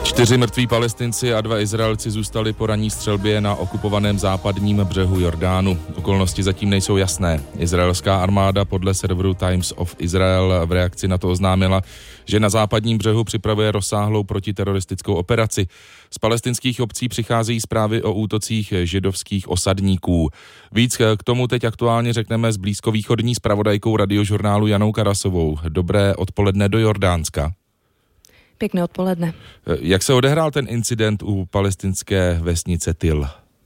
4 mrtví Palestinci a 2 Izraelci zůstali po ranní střelbě na okupovaném západním břehu Jordánu. Okolnosti zatím nejsou jasné. Izraelská armáda podle serveru Times of Israel v reakci na to oznámila, že na západním břehu připravuje rozsáhlou protiteroristickou operaci. Z palestinských obcí přicházejí zprávy o útocích židovských osadníků. Víc k tomu teď aktuálně řekneme s blízkovýchodní zpravodajkou Radiožurnálu Janou Karasovou. Dobré odpoledne do Jordánska. Pěkné odpoledne. Jak se odehrál ten incident u palestinské vesnice Til?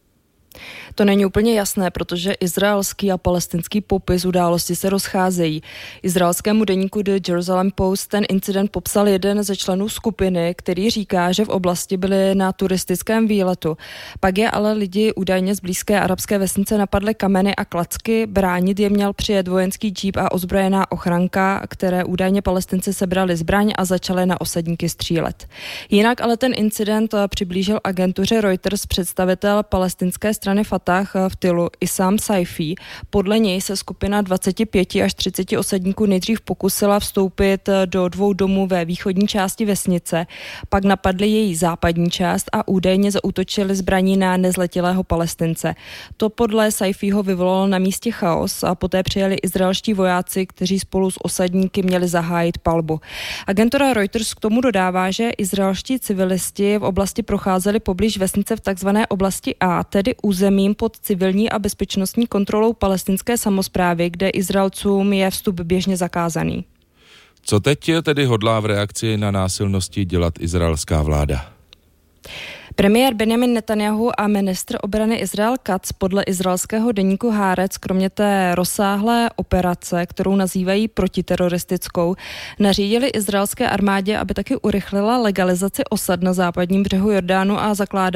To není úplně jasné, protože izraelský a palestinský popis události se rozcházejí. Izraelskému deníku The Jerusalem Post ten incident popsal jeden ze členů skupiny, který říká, že v oblasti byli na turistickém výletu. Pak je ale lidi údajně z blízké arabské vesnice napadly kameny a klacky, bránit je měl přijet vojenský džíp a ozbrojená ochranka, které údajně Palestinci sebrali zbraň a začali na osadníky střílet. Jinak ale ten incident přiblížil agentuře Reuters představitel palestinské strany Fatah v Tilu Issam Saifi. Podle něj se skupina 25 až 30 osadníků nejdřív pokusila vstoupit do 2 domů ve východní části vesnice, pak napadli její západní část a údajně zaútočili zbraní na nezletilého Palestince. To podle Saifiho vyvolalo na místě chaos a poté přijeli izraelští vojáci, kteří spolu s osadníky měli zahájit palbu. Agentura Reuters k tomu dodává, že izraelští civilisti v oblasti procházeli poblíž vesnice v takzvané oblasti A, tedy územím pod civilní a bezpečnostní kontrolou palestinské samosprávy, kde Izraelcům je vstup běžně zakázaný. Co teď tedy hodlá v reakci na násilnosti dělat izraelská vláda? Premiér Benjamin Netanjahu a ministr obrany Izrael Katz podle izraelského deníku Haaretz kromě té rozsáhlé operace, kterou nazývají protiteroristickou, nařídili izraelské armádě, aby taky urychlila legalizaci osad na západním břehu Jordánu a zakládání